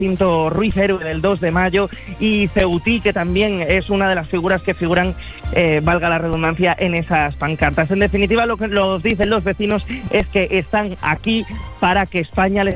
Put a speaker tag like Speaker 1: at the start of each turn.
Speaker 1: Jacinto Ruiz, héroe del 2 de mayo, y Ceutí, que también es una de las figuras que figuran, valga la redundancia, en esas pancartas. En definitiva, lo que nos dicen los vecinos es que están aquí para que España les